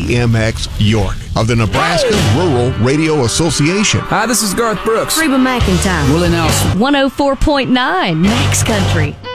KMX York of the Nebraska Rural Radio Association. Hi, this is Garth Brooks. Reba McEntire. Willie Nelson. 104.9 Max Country.